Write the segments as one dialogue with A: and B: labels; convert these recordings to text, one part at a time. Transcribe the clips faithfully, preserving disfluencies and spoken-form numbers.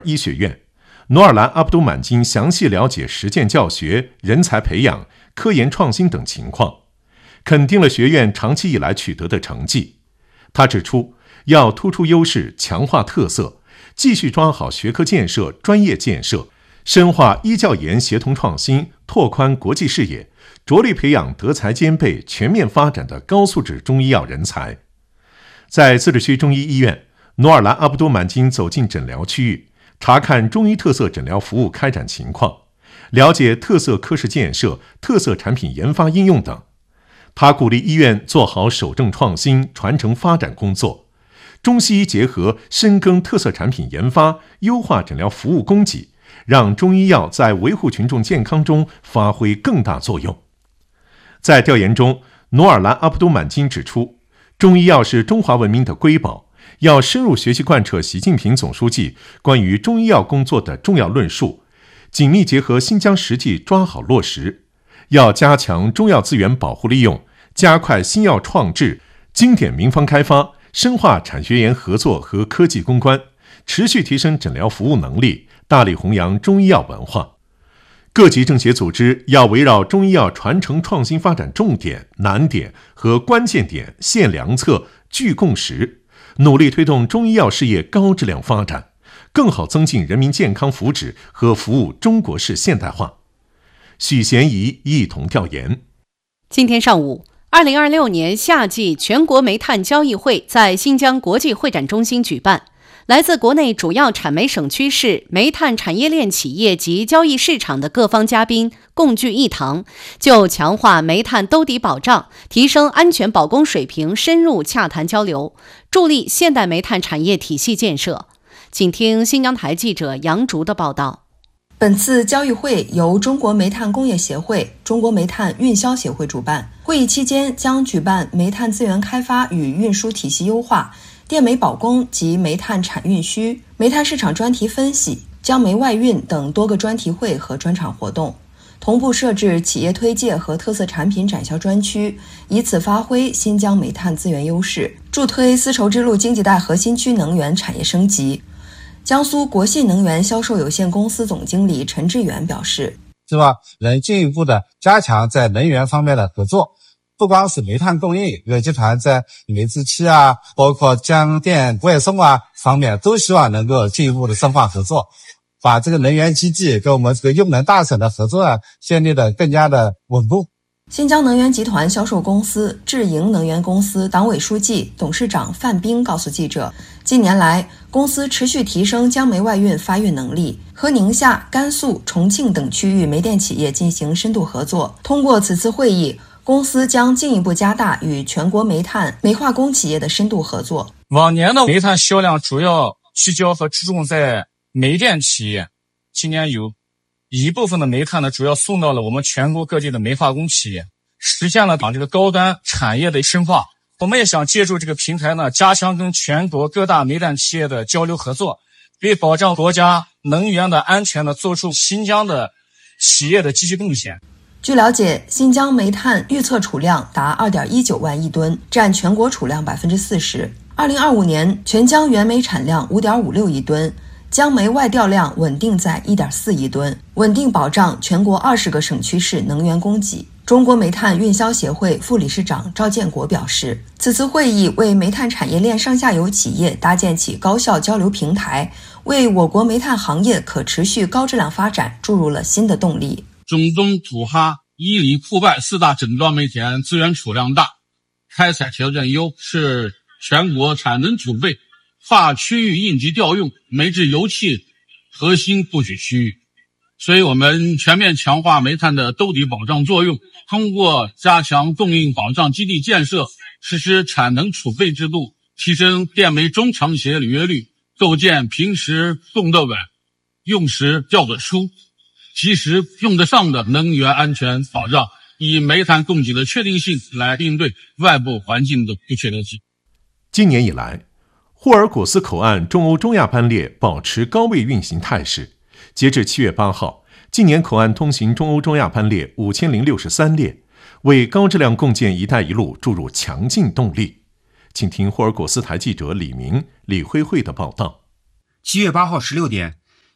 A: 医学院，努尔兰阿卜都满金详细了解实践教学、人才培养、科研创新等情况，肯定了学院长期以来取得的成绩。他指出，要突出优势，强化特色，继续抓好学科建设、专业建设，深化医教研协同创新，拓宽国际视野，着力培养德才兼备、全面发展的高素质中医药人才。在自治区中医医院，努尔兰阿卜都满金走进诊疗区域，查看中医特色诊疗服务开展情况，了解特色科室建设、特色产品研发应用等。他鼓励医院做好守正创新、传承发展工作，中西医结合，深耕特色产品研发，优化诊疗服务供给，让中医药在维护群众健康中发挥更大作用。在调研中，努尔兰阿卜都满金指出，中医药是中华文明的瑰宝，要深入学习贯彻习近平总书记关于中医药工作的重要论述，紧密结合新疆实际抓好落实，要加强中药资源保护利用，加快新药创制、经典名方开发，深化产学研合作和科技攻关，持续提升诊疗服务能力，大力弘扬中医药文化。各级政协组织要围绕中医药传承创新发展重点、难点和关键点现良策、聚共识，努力推动中医药事业高质量发展，更好增进人民健康福祉和服务中国式现代化。许贤怡一同调研。
B: 今天上午，二零二六年夏季全国煤炭交易会在新疆国际会展中心举办。来自国内主要产煤省区市、煤炭产业链企业及交易市场的各方嘉宾共聚一堂，就强化煤炭兜底保障、提升安全保供水平深入洽谈交流，助力现代煤炭产业体系建设。请听新疆台记者杨竹的报道。
C: 本次交易会由中国煤炭工业协会、中国煤炭运销协会主办。会议期间将举办煤炭资源开发与运输体系优化、电煤保供及煤炭产运需、煤炭市场专题分析、江煤外运等多个专题会和专场活动，同步设置企业推介和特色产品展销专区，以此发挥新疆煤炭资源优势，助推丝绸之路经济带核心区能源产业升级。江苏国信能源销售有限公司总经理陈志远表示，
D: 是吧？能进一步的加强在能源方面的合作，不光是煤炭供应，各集团在煤制气啊，包括江电外送啊方面，都希望能够进一步的深化合作，把这个能源基地跟我们这个用能大省的合作啊，建立的更加的稳固。
C: 新疆能源集团销售公司智盈能源公司党委书记、董事长范斌告诉记者，近年来公司持续提升江煤外运发运能力，和宁夏、甘肃、重庆等区域煤电企业进行深度合作。通过此次会议，公司将进一步加大与全国煤炭、煤化工企业的深度合作。
E: 往年的煤炭销量主要聚焦和注重在煤电企业，今年有一部分的煤炭呢，主要送到了我们全国各地的煤化工企业，实现了把这个高端产业的深化。我们也想借助这个平台呢，加强跟全国各大煤炭企业的交流合作，为保障国家能源的安全呢，做出新疆的企业的积极贡献。
C: 据了解，新疆煤炭预测储量达 二点一九万亿吨，占全国储量 百分之四十。二零二五年全疆原煤产量 五点五六亿吨，江煤外调量稳定在 一点四亿吨，稳定保障全国二十个省区市能源供给。中国煤炭运销协会副理事长赵建国表示，此次会议为煤炭产业链上下游企业搭建起高效交流平台，为我国煤炭行业可持续高质量发展注入了新的动力。
F: 中东土哈、伊犁、库拜四大整装煤田资源储量大，开采条件优，是全国产能储备、跨区域应急调用、煤制油气核心布局区域。所以我们全面强化煤炭的兜底保障作用，通过加强供应保障基地建设，实施产能储备制度，提升电煤中长协履约率，构建平时供得稳、用时调得出、及时用得上的能源安全保障，以煤炭供给的确定性来应对外部环境的不确定性。
A: 今年以来，霍尔果斯口岸中欧中亚班列保持高位运行态势。截至七月八号，今年口岸通行中欧中亚班列五千零六十三列，为高质量共建“一带一路”注入强劲动力。请听霍尔果斯台记者李明、李慧慧的报道。
G: 七月八号十六点，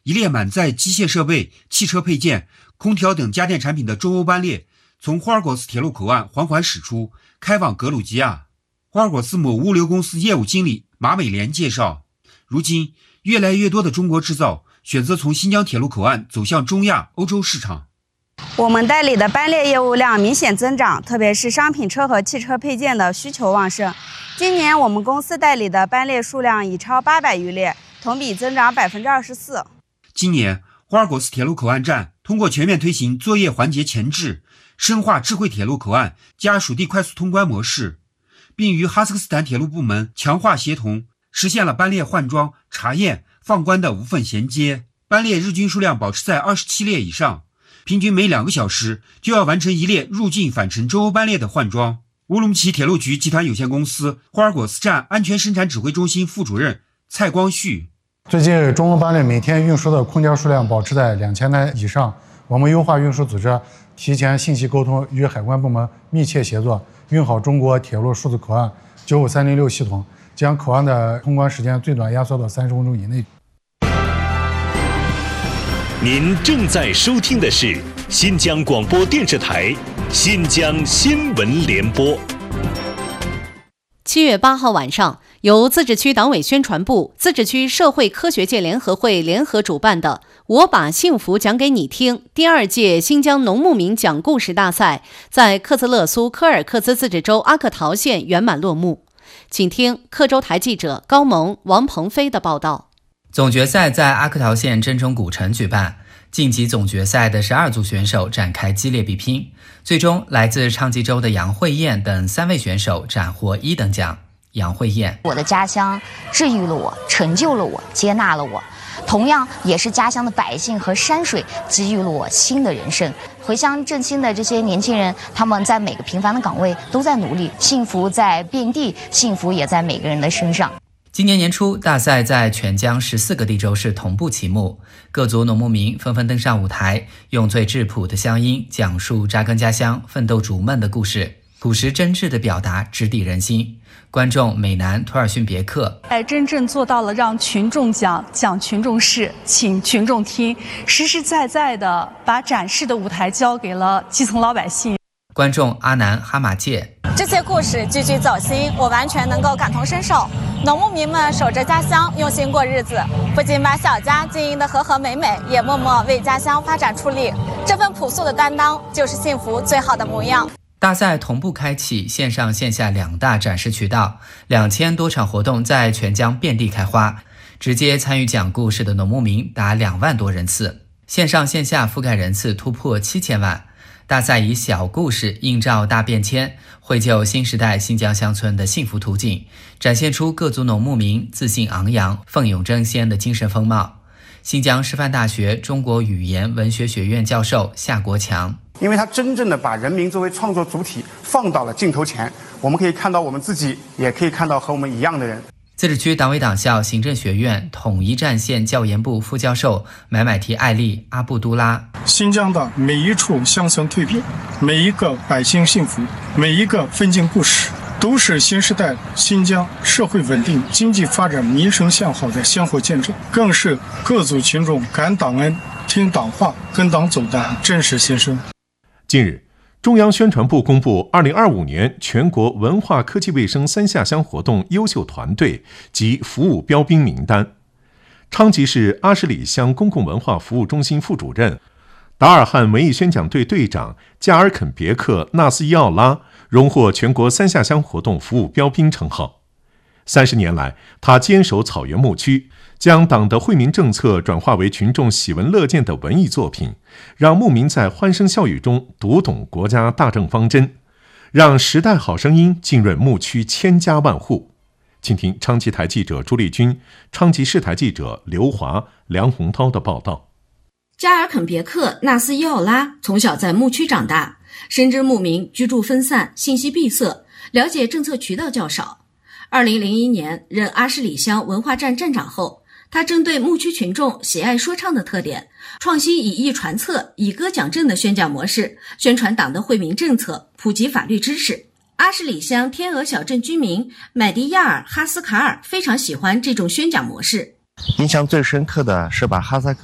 G: 一列满载机械设备、汽车配件、空调等家电产品的中欧班列从霍尔果斯铁路口岸缓缓驶出，开往格鲁吉亚。霍尔果斯某物流公司业务经理马美莲介绍，如今越来越多的中国制造选择从新疆铁路口岸走向中亚、欧洲市场。
H: 我们代理的班列业务量明显增长，特别是商品车和汽车配件的需求旺盛。今年我们公司代理的班列数量已超八百余列，同比增长百分之二十四。
G: 今年，霍尔果斯铁路口岸站通过全面推行作业环节前置，深化智慧铁路口岸加属地快速通关模式，并与哈萨克斯坦铁路部门强化协同，实现了班列换装、查验、放关的无缝衔接。班列日均数量保持在二十七列以上，平均每两个小时就要完成一列入境返程中欧班列的换装。乌鲁木齐铁路局集团有限公司霍尔果斯站安全生产指挥中心副主任蔡光旭，
I: 最近中欧班列每天运输的空件数量保持在两千台以上，我们优化运输组织，提前信息沟通，与海关部门密切协作，用好中国铁路数字口岸九五三零六系统，将口岸的通关时间最短压缩到三十分钟以内。
J: 您正在收听的是新疆广播电视台新疆新闻联播。
B: 七月八号晚上，由自治区党委宣传部、自治区社会科学界联合会联合主办的“我把幸福讲给你听”第二届新疆农牧民讲故事大赛在克孜勒苏柯尔克孜自治州阿克陶县圆满落幕。请听克州台记者高萌、王鹏飞的报道。
K: 总决赛在阿克陶县真中古城举办，晋级总决赛的十二组选手展开激烈比拼，最终来自昌吉州的杨慧燕等三位选手斩获一等奖。杨慧燕：
L: 我的家乡治愈了我，成就了我，接纳了我，同样也是家乡的百姓和山水给予了我新的人生。回乡振兴的这些年轻人，他们在每个平凡的岗位都在努力，幸福在遍地，幸福也在每个人的身上。
K: 今年年初，大赛在全疆十四个地州市同步启幕，各族农牧民纷纷登上舞台，用最质朴的乡音讲述扎根家乡、奋斗逐梦的故事，朴实真挚的表达直抵人心。观众美男图尔逊别克，
M: 哎，真正做到了让群众讲，讲群众事，请群众听，实实在在的把展示的舞台交给了基层老百姓。
K: 观众阿南哈马界，
N: 这些故事句句走心，我完全能够感同身受。农牧民们守着家乡，用心过日子，不仅把小家经营得和和美美，也默默为家乡发展出力。这份朴素的担当，就是幸福最好的模样。
K: 大赛同步开启线上线下两大展示渠道，两千多场活动在全疆遍地开花，直接参与讲故事的农牧民达两万多人次，线上线下覆盖人次突破七千万。大赛以小故事映照大变迁，绘就新时代新疆乡村的幸福图景，展现出各族农牧民自信昂扬、奋勇争先的精神风貌。新疆师范大学中国语言文学学院教授夏国强，
O: 因为他真正的把人民作为创作主体放到了镜头前，我们可以看到我们自己，也可以看到和我们一样的人。
K: 自治区党委党校行政学院统一战线教研部副教授买买提艾丽阿布都拉，
P: 新疆的每一处乡村蜕变，每一个百姓幸福，每一个奋进故事，都是新时代新疆社会稳定、经济发展、民生向好的香火见证，更是各族群众感党恩、听党话、跟党走的真实心声。
A: 近日，中央宣传部公布二零二五年全国文化科技卫生三下乡活动优秀团队及服务标兵名单。昌吉市阿什里乡公共文化服务中心副主任、达尔汉文艺宣讲队队长加尔肯别克纳斯伊奥拉荣获全国三下乡活动服务标兵称号。三十年来，他坚守草原牧区，将党的惠民政策转化为群众喜闻乐见的文艺作品，让牧民在欢声笑语中读懂国家大政方针，让时代好声音浸润牧区千家万户。请听昌吉台记者朱丽君、昌吉市台记者刘华、梁洪涛的报道。
Q: 加尔肯别克纳斯伊奥拉从小在牧区长大，深知牧民居住分散、信息闭塞，了解政策渠道较少。二零零一年任阿什里乡文化站站长后，他针对牧区群众喜爱说唱的特点，创新以艺传册、以歌讲政的宣讲模式，宣传党的惠民政策，普及法律知识。阿什里乡天鹅小镇居民买迪亚尔·哈斯卡尔非常喜欢这种宣讲模式。
R: 印象最深刻的是把哈萨克